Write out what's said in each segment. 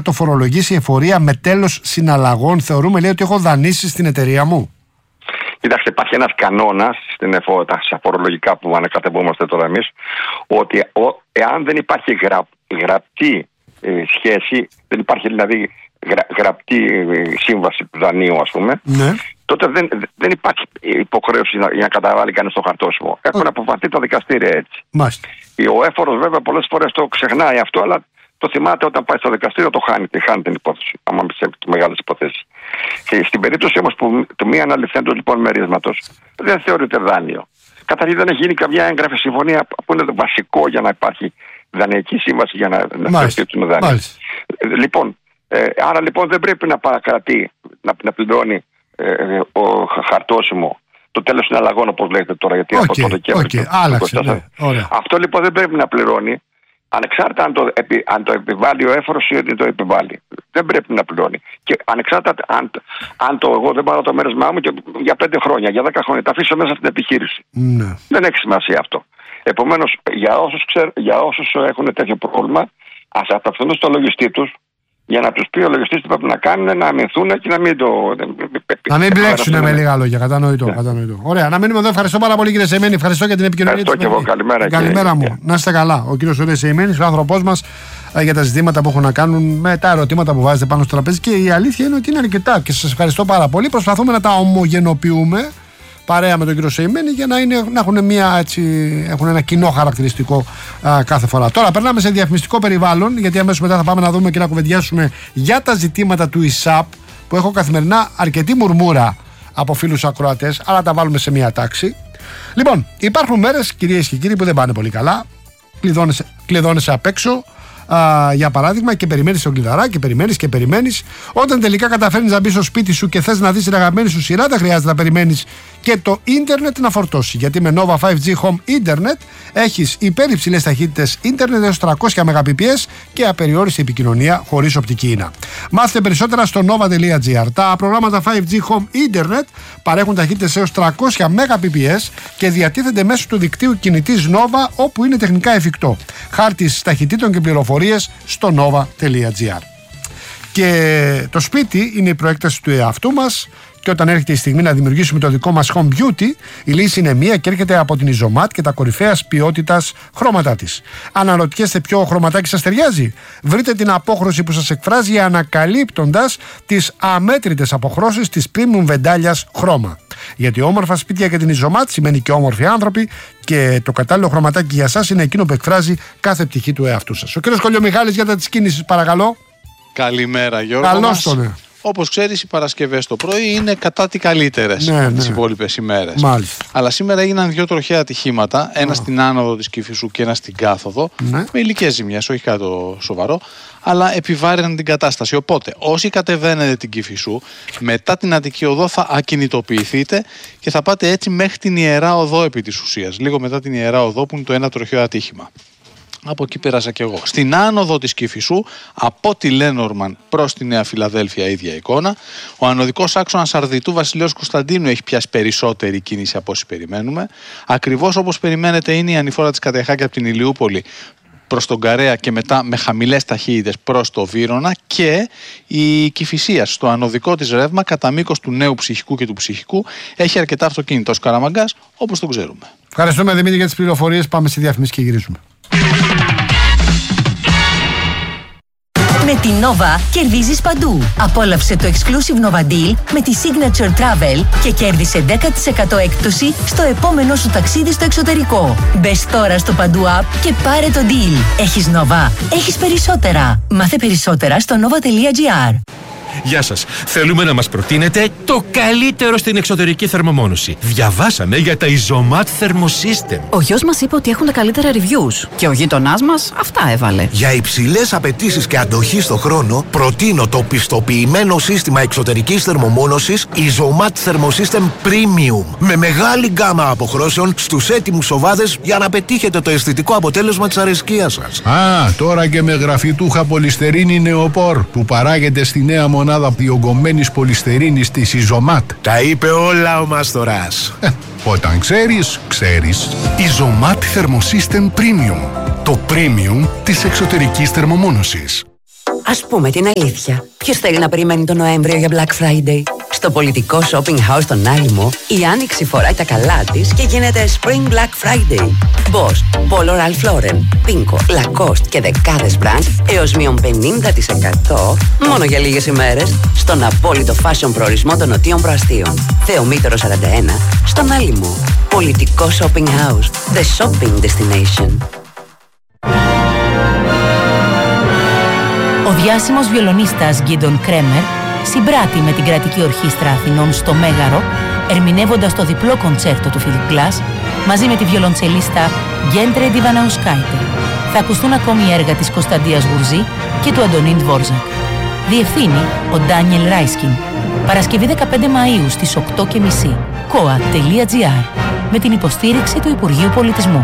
το φορολογήσει η εφορία με τέλος συναλλαγών? Θεωρούμε, λέει, ότι έχω δανείσει στην εταιρεία μου. Κοιτάξτε, υπάρχει ένας κανόνας στα φορολογικά που ανακατευόμαστε τώρα εμείς, ότι εάν δεν υπάρχει γραπτή σχέση, δεν υπάρχει δηλαδή γραπτή σύμβαση του δανείου, ας πούμε, ναι, τότε δεν υπάρχει υποχρέωση για να καταβάλει κανείς το χαρτόσημο. Έχουν αποφανθεί τα δικαστήρια έτσι. Μάλιστα. Ο έφορος βέβαια πολλές φορές το ξεχνάει αυτό, αλλά το θυμάται όταν πάει στο δικαστήριο, το χάνει την υπόθεση. Άμα μπει σε μεγάλες υποθέσεις. Και στην περίπτωση όμως του μη αναλυθέντος λοιπόν μερίσματος, δεν θεωρείται δάνειο. Καταρχήν δεν έχει γίνει καμιά έγγραφη συμφωνία που είναι το βασικό για να υπάρχει δανειακή σύμβαση για να θεωρηθεί ότι είναι δάνειο. Λοιπόν, άρα λοιπόν δεν πρέπει να παρακρατεί, να πληρώνει ο χαρτόσημο το τέλος συναλλαγών, όπως λέγεται τώρα, γιατί από το Δεκέμβριο. Αυτό λοιπόν δεν πρέπει να πληρώνει, ανεξάρτητα αν το επιβάλλει ο έφορος ή δεν το επιβάλλει. Δεν πρέπει να πληρώνει. Και ανεξάρτητα αν εγώ δεν πάρω το μέρεσμά μου και για 5 χρόνια, για 10 χρόνια, τα αφήσω μέσα στην επιχείρηση. Ναι. Δεν έχει σημασία αυτό. Επομένως, για όσους έχουν τέτοιο πρόβλημα, ας απευθυνθούν στο λογιστή τους, για να τους πει ο λογιστής τι πρέπει να κάνουν, να αμυνθούν και να μην το. Να μην μπλέξουν με λίγα λόγια. Κατανοητό. Ωραία, να μείνουμε εδώ. Ευχαριστώ πάρα πολύ, κύριε Σεϊμένη. Ευχαριστώ για την επικοινωνία. Ευχαριστώ και εγώ. Καλημέρα. Καλημέρα μου. Να είστε καλά. Ο κύριος Ορές Σεϊμένης, ο άνθρωπός μας, για τα ζητήματα που έχουν να κάνουν με τα ερωτήματα που βάζετε πάνω στο τραπέζι. Και η αλήθεια είναι ότι είναι αρκετά και σας ευχαριστώ πάρα πολύ. Προσπαθούμε να τα ομογενοποιούμε παρέα με τον κύριο Σεϊμένη για να έχουν ένα κοινό χαρακτηριστικό κάθε φορά. Τώρα περνάμε σε διαφημιστικό περιβάλλον, γιατί αμέσως μετά θα πάμε να δούμε και να κουβεντιάσουμε για τα ζητήματα του ΙΣΑΠ, που έχω καθημερινά αρκετή μουρμούρα από φίλους ακροατές, αλλά τα βάλουμε σε μία τάξη. Λοιπόν, υπάρχουν μέρες, κυρίες και κύριοι, που δεν πάνε πολύ καλά. Κλειδώνεσαι απ' έξω, για παράδειγμα, και περιμένεις τον κλειδαρά και περιμένεις. Όταν τελικά καταφέρνεις να μπεις στο σπίτι σου και θες να δεις την αγαπημένη σου σειρά, δεν χρειάζεται να περιμένεις και το ίντερνετ να φορτώσει. Γιατί με Nova 5G Home Internet έχεις υπερυψηλές ταχύτητες ίντερνετ έως 300 Mbps και απεριόριστη επικοινωνία χωρίς οπτική ίνα. Μάθετε περισσότερα στο nova.gr. Τα προγράμματα 5G Home Internet παρέχουν ταχύτητες έως 300 Mbps και διατίθενται μέσω του δικτύου κινητής Nova όπου είναι τεχνικά εφικτό. Χάρτης ταχυτήτων και πληροφορίες στο nova.gr. Και το σπίτι είναι η προέκταση του εαυτού μας. Και όταν έρχεται η στιγμή να δημιουργήσουμε το δικό μας home beauty, η λύση είναι μία και έρχεται από την Ιζωμάτ και τα κορυφαίας ποιότητας χρώματά της. Αν αναρωτιέστε ποιο χρωματάκι σας ταιριάζει, βρείτε την απόχρωση που σας εκφράζει ανακαλύπτοντας τις αμέτρητες αποχρώσεις της premium βεντάλιας χρώμα. Γιατί όμορφα σπίτια και την Ιζωμάτ σημαίνει και όμορφοι άνθρωποι, και το κατάλληλο χρωματάκι για σας είναι εκείνο που εκφράζει κάθε πτυχή του εαυτού σας. Ο κ. Κολιομιχάλης, για τα της κίνησης, παρακαλώ. Καλημέρα, Γιώργο. Καλώς τον. Όπως ξέρεις, οι Παρασκευές το πρωί είναι κατά τι καλύτερες τις υπόλοιπες ημέρες. Μάλιστα. Αλλά σήμερα έγιναν 2 τροχαία ατυχήματα, ένα στην άνοδο της Κηφισού και ένα στην κάθοδο, με υλικές ζημιές, όχι κάτι σοβαρό, αλλά επιβάρυναν την κατάσταση. Οπότε, όσοι κατεβαίνετε την Κηφισού, μετά την Αττική Οδό θα ακινητοποιηθείτε και θα πάτε έτσι μέχρι την Ιερά Οδό επί της ουσίας, λίγο μετά την Ιερά Οδό που είναι το ένα τροχαίο ατύχημα. Από εκεί πέρασα κι εγώ. Στην άνοδο της Κηφισού, από τη Λένορμαν προς τη Νέα Φιλαδέλφια, ίδια εικόνα. Ο ανωδικός άξονας Αρδιτού Βασιλέως Κωνσταντίνου έχει πιάσει περισσότερη κίνηση από όσοι περιμένουμε. Ακριβώς όπως περιμένετε είναι η ανηφόρα της Κατεχάκη από την Ηλιούπολη προς τον Καρέα και μετά με χαμηλές ταχύτητες προς το Βύρωνα, και η Κηφισίας στο ανωδικό της ρεύμα κατά μήκος του Νέου Ψυχικού και του Ψυχικού έχει αρκετά αυτοκίνητα ως Καραμαγκάς, όπως το ξέρουμε. Ευχαριστούμε, Δημήτρη, για τις πληροφορίες. Πάμε στη διαφήμιση και γυρίζουμε. Με την Nova κερδίζεις παντού. Απόλαυσε το exclusive Nova Deal με τη Signature Travel και κέρδισε 10% έκπτωση στο επόμενο σου ταξίδι στο εξωτερικό. Μπες τώρα στο Παντού App και πάρε το deal. Έχεις Nova, έχεις περισσότερα. Μάθε περισσότερα στο nova.gr. Γεια σας. Θέλουμε να μας προτείνετε το καλύτερο στην εξωτερική θερμομόνωση. Διαβάσαμε για τα Ιζωμάτ Thermosystem. Ο γιος μας είπε ότι έχουν τα καλύτερα reviews και ο γείτονάς μας αυτά έβαλε. Για υψηλές απαιτήσεις και αντοχή στο χρόνο, προτείνω το πιστοποιημένο σύστημα εξωτερικής θερμομόνωσης Ιζωμάτ Thermosystem Premium. Με μεγάλη γκάμα αποχρώσεων στους έτοιμους οβάδες για να πετύχετε το αισθητικό αποτέλεσμα της αρεσκίας σας. Τώρα και με γραφιτούχα πολυστερίνη νεοπόρ που παράγεται στη νέα μονάδα διογκωμένης πολυστερίνης της Ιζωμάτ. Τα είπε όλα ο Μάστορας. Όταν ξέρεις, ξέρεις. Ιζωμάτ Thermosystem Premium. Το premium της εξωτερικής θερμομόνωσης. Ας πούμε την αλήθεια. Ποιος θέλει να περιμένει τον Νοέμβριο για Black Friday? Στο πολιτικό shopping house στον Άλυμο, η Άνοιξη φοράει τα καλά της και γίνεται Spring Black Friday. Boss, Polo Ralph Lauren, Pinko, Lacoste και δεκάδες brands έως μείον 50% μόνο για λίγες ημέρες στον απόλυτο fashion προορισμό των Νοτίων Προαστίων. Θεομήτωρο 41, στον Άλυμο. Πολιτικό shopping house, the shopping destination. Ο διάσημος βιολονίστας Γκίντον Κρέμερ συμπράττει με την Κρατική Ορχήστρα Αθηνών στο Μέγαρο, ερμηνεύοντας το διπλό κοντσέρτο του Φιλιπ Glass μαζί με τη βιολοντσελίστα Γκέντρε Ντιβαναουσκάιτε. Θα ακουστούν ακόμη έργα της Κωνσταντίας Γουρζή και του Αντωνίν Δβόρζακ. Διευθύνει ο Ντάνιελ Ράισκιν. Παρασκευή 15 Μαΐου στις 8:30. koa.gr με την υποστήριξη του Υπουργείου Πολιτισμού.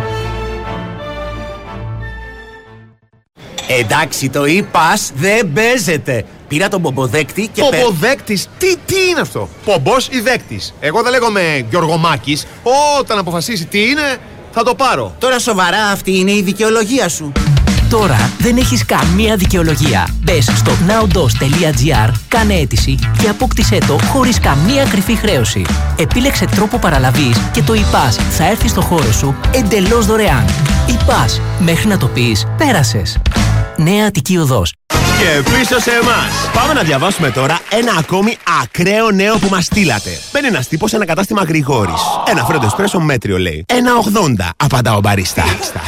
Εντάξει, το e-pass δεν παίζεται. Πήρα τον πομποδέκτη και... Πομποδέκτης? Τι είναι αυτό? Πομπός ή δέκτης? Εγώ δεν λέγομαι Γιωργομάκης. Όταν αποφασίσει τι είναι, θα το πάρω. Τώρα σοβαρά, αυτή είναι η δικαιολογία σου? Τώρα δεν έχεις καμία δικαιολογία. Μπες στο nowdos.gr, κάνε αίτηση και απόκτησέ το χωρίς καμία κρυφή χρέωση. Επίλεξε τρόπο παραλαβής και το e-pass θα έρθει στο χώρο σου εντελώς δωρεάν. e-pass, μέχρι να το πεις, πέρασες. Νέα Αττική Οδός. Και πίσω σε εμάς. Πάμε να διαβάσουμε τώρα ένα ακόμη ακραίο νέο που μας στείλατε. Μπαίνει ένας τύπος σε ένα κατάστημα Γρηγόρης. Ένα φρέντο εσπρέσο μέτριο λέει. 1,80 απαντά ο μπαρίστα.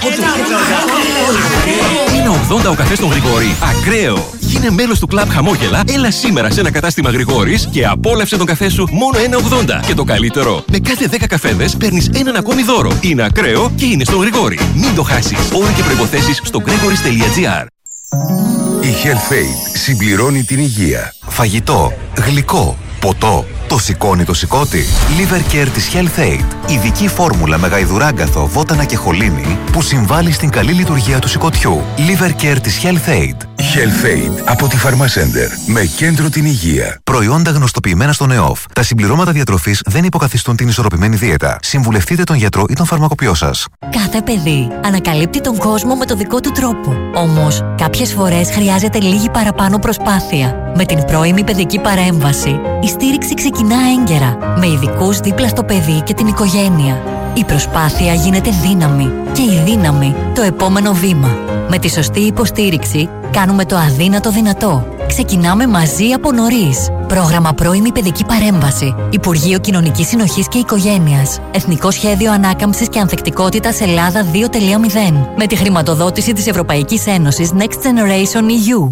1,80 ο καφές στον Γρηγόρη. Ακραίο. Γίνε μέλος του κλαμπ Χαμόγελα. Έλα σήμερα σε ένα κατάστημα Γρηγόρης και απόλαυσε τον καφέ σου μόνο 1,80. Και το καλύτερο, με κάθε 10 καφέδες παίρνεις έναν ακόμη δώρο. Είναι ακραίο και είναι στον Γρηγόρη. Μην το χάσεις. Όροι και προϋποθέσεις στο gregoris.gr. Η Health-Aid συμπληρώνει την υγεία. Φαγητό, γλυκό, ποτό. Το σηκώνει το σηκώτη. Liver Care της Health-Aid. Ειδική φόρμουλα με γαϊδουράγκαθο, βότανα και χολίνη που συμβάλλει στην καλή λειτουργία του σηκωτιού. Liver Care της Health-Aid. Health-Aid από τη Pharmacenter. Με κέντρο την υγεία. Προϊόντα γνωστοποιημένα στον ΕΟΦ. Τα συμπληρώματα διατροφής δεν υποκαθιστούν την ισορροπημένη δίαιτα. Συμβουλευτείτε τον γιατρό ή τον φαρμακοποιό σας. Κάθε παιδί ανακαλύπτει τον κόσμο με το δικό του τρόπο. Όμως, κάποιες φορές χρειάζεται λίγη παραπάνω προσπάθεια. Με την πρώιμη παιδική παρέμβαση, η στήριξη ξεκινά έγκαιρα, με ειδικούς δίπλα στο παιδί και την οικογένεια. Η προσπάθεια γίνεται δύναμη και η δύναμη το επόμενο βήμα. Με τη σωστή υποστήριξη, κάνουμε το αδύνατο δυνατό. Ξεκινάμε μαζί από νωρίς. Πρόγραμμα Πρώιμη Παιδική Παρέμβαση. Υπουργείο Κοινωνικής Συνοχής και Οικογένειας. Εθνικό Σχέδιο Ανάκαμψης και Ανθεκτικότητας Ελλάδα 2.0. Με τη χρηματοδότηση της Ευρωπαϊκής Ένωσης Next Generation EU.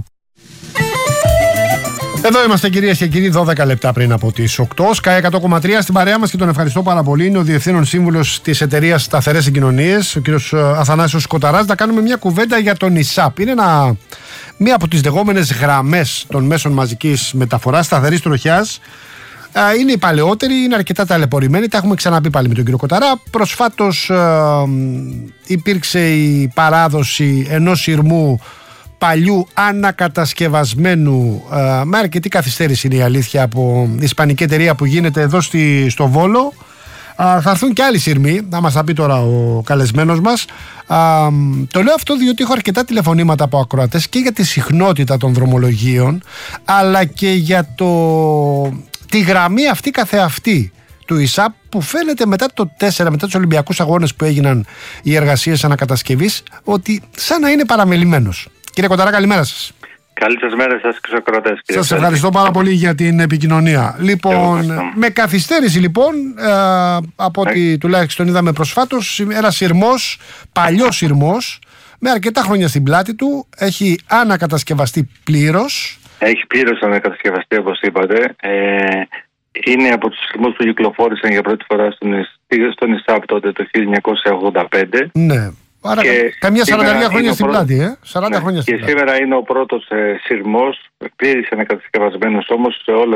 Εδώ είμαστε κυρίες και κύριοι, 12 λεπτά πριν από τις 8. Sky 100,3 στην παρέα μας και τον ευχαριστώ πάρα πολύ. Είναι ο Διευθύνων Σύμβουλος της Εταιρείας Σταθερές Συγκοινωνίες, ο κύριος Αθανάσιος Σκοταράς. Να κάνουμε μια κουβέντα για τον ΙΣΑΠ. Είναι μία από τις λεγόμενες γραμμές των μέσων μαζικής μεταφοράς σταθερής τροχιάς. Είναι η παλαιότερη, είναι αρκετά ταλαιπωρημένη. Τα έχουμε ξαναπεί πάλι με τον κύριο Κοταρά. Προσφάτως υπήρξε η παράδοση ενός σειρμού παλιού ανακατασκευασμένου, με αρκετή καθυστέρηση είναι η αλήθεια, από ισπανική εταιρεία που γίνεται εδώ στο Βόλο. Θα έρθουν και άλλοι σειρμοί, θα μας τα πει τώρα ο καλεσμένος μας. Το λέω αυτό διότι έχω αρκετά τηλεφωνήματα από ακροατές και για τη συχνότητα των δρομολογίων, αλλά και για τη γραμμή αυτή καθεαυτή του ΙΣΑΠ, που φαίνεται μετά το 4, μετά τους Ολυμπιακούς Αγώνες που έγιναν οι εργασίες ανακατασκευής, ότι σαν να είναι παραμελημένος. Κύριε Κοταρά, καλημέρα σας. Καλή σας μέρα σας και στους ακροατές. Σας ευχαριστώ πάρα πολύ για την επικοινωνία. Λοιπόν, με καθυστέρηση λοιπόν, από ό,τι τουλάχιστον είδαμε προσφάτως, ένας σειρμός, παλιός σειρμός, με αρκετά χρόνια στην πλάτη του, έχει ανακατασκευαστεί πλήρως. Έχει πλήρως ανακατασκευαστεί, όπως είπατε. Είναι από τους σειρμούς που κυκλοφόρησαν για πρώτη φορά στον ΙΣΑΠ τότε το 1985. Ναι. Άρα καμιά 40 χρόνια στην πλάτη, 40 χρόνια στην πλάτη. Και σήμερα είναι ο πρώτος σειρμός, πλήρης ανακατασκευασμένος όμως σε όλα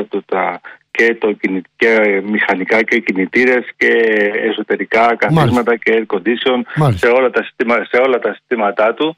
και μηχανικά και κινητήρες και εσωτερικά καθίσματα και air condition, σε όλα τα συστήματά του.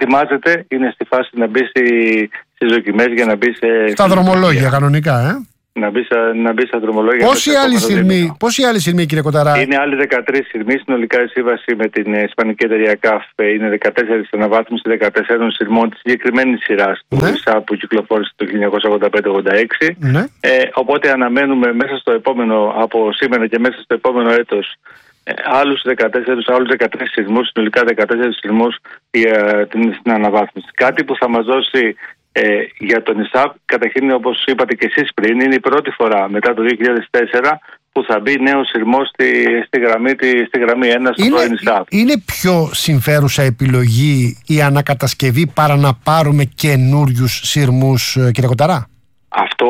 Ετοιμάζεται, είναι στη φάση να μπει στις δοκιμές για να μπει στα δρομολόγια κανονικά, να μπει στα δρομολόγια. Πόσοι άλλοι σειρμοί, κύριε Κοταρά? Είναι άλλοι 13 σειρμοί. Συνολικά η σύμβαση με την Ισπανική εταιρεία ΚΑΦ είναι 14 αναβάθμιση 14 σειρμών τη συγκεκριμένη σειρά του ΙΣΑΠ που κυκλοφόρησε το 1985-86. Ναι. Οπότε αναμένουμε μέσα στο επόμενο, από σήμερα και μέσα στο επόμενο έτος, άλλους 13 σειρμούς, συνολικά 14 σειρμούς για την αναβάθμιση. Κάτι που θα μας δώσει για τον ΙΣΑΠ, καταρχήν όπως είπατε και εσείς πριν, είναι η πρώτη φορά μετά το 2004 που θα μπει νέο σειρμός στη γραμμή 1 στο πρώην ΙΣΑΠ. Είναι πιο συμφέρουσα επιλογή η ανακατασκευή παρά να πάρουμε καινούριους σειρμούς, κύριε Κοταρά? Αυτό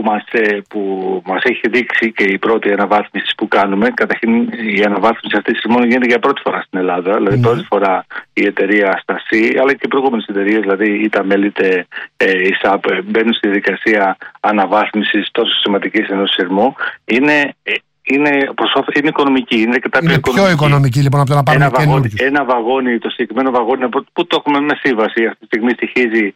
που μας έχει δείξει και η πρώτη αναβάθμιση που κάνουμε, καταρχήν η αναβάθμιση αυτή της σειρμών γίνεται για πρώτη φορά στην Ελλάδα. Δηλαδή πρώτη φορά η εταιρεία Αστασί, αλλά και οι προηγούμενες εταιρείες, δηλαδή είτε Αμέλ είτε η ΣΑΠ, μπαίνουν στη διαδικασία αναβάθμισης τόσο σημαντικής ενός σειρμού. Είναι οικονομική. Είναι πιο οικονομική λοιπόν από το να πάρουμε καινούργιο. Ένα βαγόνι, το συγκεκριμένο βαγόνι που το έχουμε με σύμβαση, αυτή τη στιγμή στοιχίζει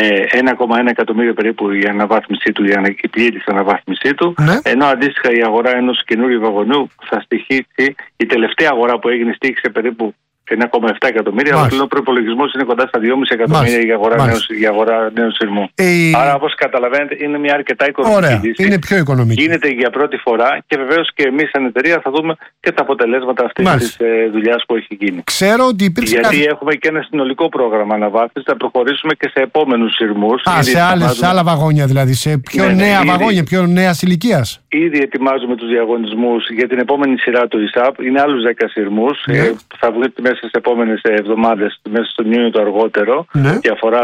1,1 εκατομμύριο περίπου η αναβάθμιση του, η πλήρης αναβάθμισή του. Ναι. Ενώ αντίστοιχα η αγορά ενός καινούριου βαγονιού θα στοιχίσει, η τελευταία αγορά που έγινε στήχησε περίπου 1,7 εκατομμύρια, αλλά ο προϋπολογισμός είναι κοντά στα 2,5 εκατομμύρια για αγορά νέου σειρμού. Άρα, όπως καταλαβαίνετε, είναι μια αρκετά οικονομική λύση. Είναι πιο οικονομική. Γίνεται για πρώτη φορά και βεβαίως και εμείς σαν εταιρεία θα δούμε και τα αποτελέσματα αυτής της δουλειάς που έχει γίνει. Ξέρω ότι υπήρξε. Γιατί έχουμε και ένα συνολικό πρόγραμμα αναβάθμισης, θα προχωρήσουμε και σε επόμενους σειρμούς. Σε άλλα βαγόνια δηλαδή, σε πιο νέα βαγόνια, πιο νέας ηλικίας. Ήδη ετοιμάζουμε τους διαγωνισμούς για την επόμενη σειρά του ΙΣΑΠ. Είναι άλλους 10 σειρμούς. Θα βγουν μέσα στις επόμενες εβδομάδες, μέσα στον Ιούνιο το αργότερο. Και αφορά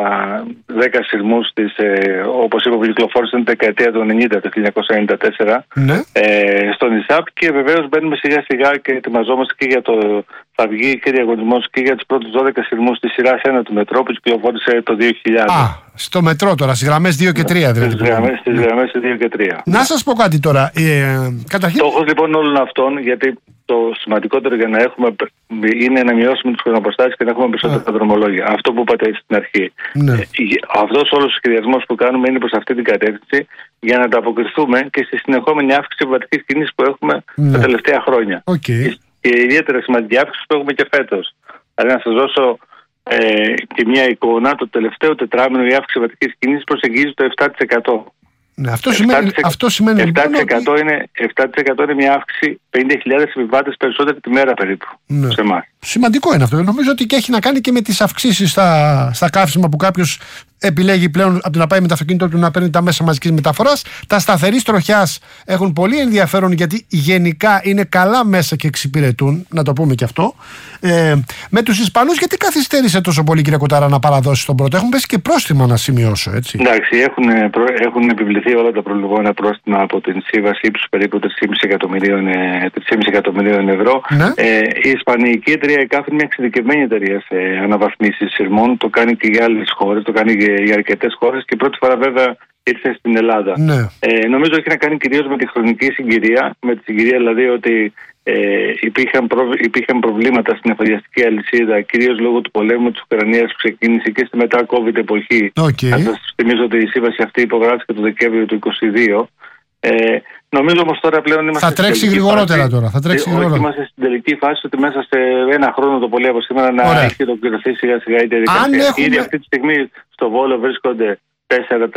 10 σειρμούς όπως είπα, που κυκλοφόρησαν την δεκαετία του 90, το 1994, στον ΙΣΑΠ. Και βεβαίως μπαίνουμε σιγά σιγά και ετοιμαζόμαστε και για το. Θα βγει και διαγωνισμός και για τους πρώτους 12 σειρμούς της σειράς 1 του μετρό που κυκλοφόρησε το 2000. Στο μετρό τώρα, στις γραμμές 2 και 3 δηλαδή. Στις γραμμές 2 και 3. Να σας πω κάτι τώρα. Καταρχήν. Στόχος λοιπόν όλων αυτών, γιατί το σημαντικότερο για να έχουμε είναι να μειώσουμε τις χρονοποστάσεις και να έχουμε περισσότερα δρομολόγια. Αυτό που είπατε στην αρχή. Αυτός όλος ο σχεδιασμός που κάνουμε είναι προς αυτή την κατεύθυνση για να ανταποκριθούμε και στη συνεχόμενη αύξηση επιβατικής κίνησης που έχουμε τα τελευταία χρόνια. Και ιδιαίτερα σημαντική αύξηση που έχουμε και φέτος. Δηλαδή να σας δώσω και μια εικόνα, το τελευταίο τετράμινο η αύξηση επιβατικής κίνησης προσεγγίζει το 7%. Ναι, αυτό σημαίνει 7% είναι μια αύξηση 50.000 επιβάτες περισσότερη τη μέρα περίπου σε εμάς. Σημαντικό είναι αυτό. Νομίζω ότι και έχει να κάνει και με τις αυξήσεις στα καύσιμα που κάποιος επιλέγει πλέον από το να πάει με το αυτοκίνητο του να παίρνει τα μέσα μαζικής μεταφοράς. Τα σταθερής τροχιάς έχουν πολύ ενδιαφέρον γιατί γενικά είναι καλά μέσα και εξυπηρετούν, να το πούμε και αυτό. Με τους Ισπανούς, γιατί καθυστέρησε τόσο πολύ, κύριε Κοταρά, να παραδώσει τον πρώτο? Έχουν πέσει και πρόστιμα, να σημειώσω, έτσι. Εντάξει, έχουν επιβληθεί όλα τα προηγούμενα πρόστιμα από την σύμβαση ύψους περίπου 3,5 εκατομμυρίων ευρώ. Η Ισπανική εταιρεία ΕΚΑΦ είναι μια εξειδικευμένη εταιρεία σε αναβαθμίσεις σειρμών. Το κάνει και για άλλες χώρες, το κάνει και για αρκετές χώρες και πρώτη φορά βέβαια ήρθε στην Ελλάδα. Νομίζω έχει να κάνει κυρίως με τη χρονική συγκυρία, με τη συγκυρία δηλαδή ότι υπήρχαν προβλήματα στην εφοδιαστική αλυσίδα, κυρίως λόγω του πολέμου της Ουκρανίας που ξεκίνησε και στη μετά COVID εποχή. Να σας θυμίζω ότι η σύμβαση αυτή υπογράφηκε το Δεκέμβριο του 2022. Νομίζω όμως τώρα πλέον είμαστε. Θα τρέξει γρηγορότερα τώρα. Είμαστε στην τελική φάση ότι μέσα σε ένα χρόνο το πολύ από σήμερα να έχει ολοκληρωθεί σιγά σιγά η διαδικασία. Ήδη αυτή τη στιγμή στο Βόλο βρίσκονται 4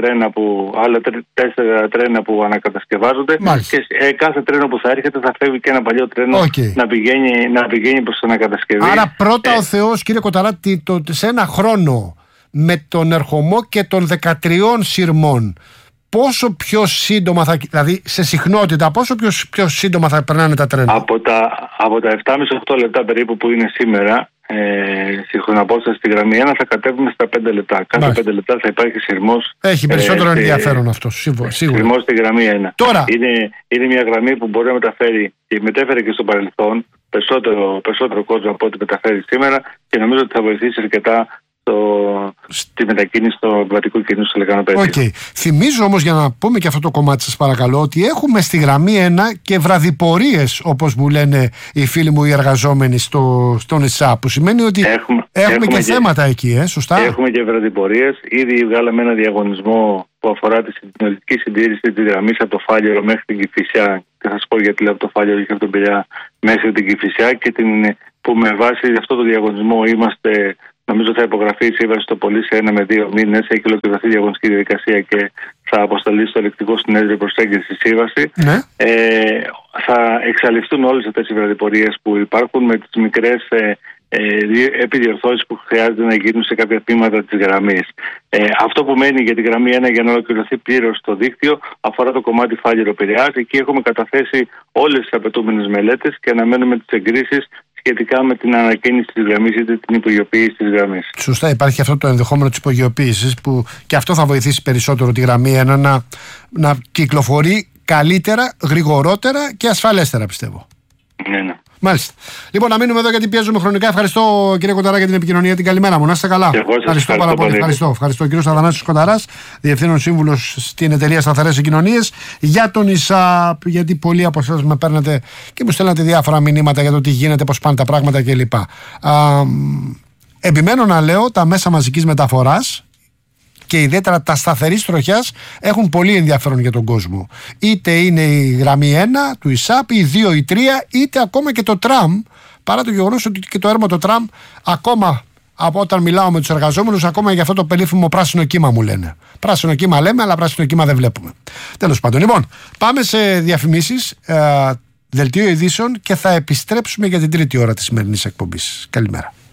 τρένα που ανακατασκευάζονται και κάθε τρένο που θα έρχεται θα φεύγει και ένα παλιό τρένο να πηγαίνει προς την ανακατασκευή. Άρα πρώτα ο Θεός, κύριε Κοταρά, σε ένα χρόνο με τον ερχομό και των 13 σειρμών, πόσο πιο σύντομα δηλαδή σε συχνότητα, πόσο πιο σύντομα θα περνάνε τα τρένα? Από τα 7,5-8 λεπτά περίπου που είναι σήμερα, σύγχρονα απόσταση στη γραμμή 1 θα κατέβουμε στα 5 λεπτά. Κάθε 5 λεπτά θα υπάρχει σειρμός. Έχει περισσότερο ενδιαφέρον αυτό, σίγουρα. Σειρμός στη γραμμή 1. Τώρα. Είναι μια γραμμή που μπορεί να μεταφέρει και μετέφερε και στο παρελθόν περισσότερο κόσμο από ό,τι μεταφέρει σήμερα και νομίζω ότι θα βοηθήσει αρκετά στη μετακίνηση στο επιβατικό κίνδυνο στο λεκανοπέδιο. Θυμίζω όμως, για να πούμε και αυτό το κομμάτι, σας παρακαλώ, ότι έχουμε στη γραμμή 1 και βραδιπορίες, όπως μου λένε οι φίλοι μου οι εργαζόμενοι στον ΙΣΑ, που σημαίνει ότι έχουμε και θέματα εκεί, σωστά? Έχουμε και βραδιπορίες. Ήδη βγάλαμε ένα διαγωνισμό που αφορά τη συνολική συντήρηση της γραμμής από το Φάληρο μέχρι την Κηφισιά. Και θα σας πω γιατί λέω από το Φάληρο και από τον Πειραιά μέχρι την Κηφισιά, και που με βάση αυτό το διαγωνισμό είμαστε. Νομίζω θα υπογραφεί η σύμβαση το πολύ σε 1 με 2 μήνες. Έχει ολοκληρωθεί η διαγωνιστική διαδικασία και θα αποσταλεί στο ελεκτικό συνέδριο προς έγκριση η σύμβαση. Ναι. Θα εξαλειφθούν όλες αυτές οι βραδιπορίες που υπάρχουν με τις μικρές επιδιορθώσεις που χρειάζεται να γίνουν σε κάποια τμήματα της γραμμής. Αυτό που μένει για τη γραμμή 1 για να ολοκληρωθεί πλήρως το δίκτυο αφορά το κομμάτι Φάληρο-Πειραιάς. Εκεί έχουμε καταθέσει όλες τις απαιτούμενες μελέτες και αναμένουμε τις εγκρίσεις σχετικά με την ανακαίνιση της γραμμής ή την υπογειοποίηση της γραμμής. Σωστά, υπάρχει αυτό το ενδεχόμενο της υπογειοποίησης που και αυτό θα βοηθήσει περισσότερο τη γραμμή 1 να κυκλοφορεί καλύτερα, γρηγορότερα και ασφαλέστερα, πιστεύω. Ναι. Μάλιστα. Λοιπόν, να μείνουμε εδώ γιατί πιέζουμε χρονικά. Ευχαριστώ, κύριε Κονταρά, για την επικοινωνία. Την καλημέρα μου. Να είστε καλά. Ευχαριστώ πάρα πολύ. Ευχαριστώ. Κύριο Αθανάσιος Κονταράς, Διευθύνων Σύμβουλος στην εταιρεία Σταθερές Συγκοινωνίες, για τον ΙΣΑΠ. Γιατί πολλοί από εσάς με παίρνετε και μου στέλνατε διάφορα μηνύματα για το τι γίνεται, πώς πάνε τα πράγματα κλπ. Επιμένω να λέω, τα μέσα μαζικής μεταφοράς και ιδιαίτερα τα σταθερής τροχιάς έχουν πολύ ενδιαφέρον για τον κόσμο. Είτε είναι η γραμμή 1 του ΙΣΑΠ, η 2, η 3, είτε ακόμα και το τραμ, παρά το γεγονός ότι και το έρμο το τραμ, ακόμα από όταν μιλάω με τους εργαζόμενους, ακόμα για αυτό το περίφημο πράσινο κύμα μου λένε. Πράσινο κύμα λέμε, αλλά πράσινο κύμα δεν βλέπουμε. Τέλος πάντων. Λοιπόν, πάμε σε διαφημίσεις, δελτίο ειδήσεων και θα επιστρέψουμε για την τρίτη ώρα της σημερινής εκπομπής. Καλημέρα.